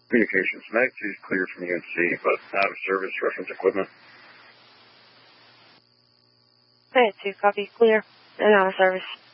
Communications. Mag 2 is clear from UNC, but out of service reference equipment. Mag 2, copy. Clear and out of service.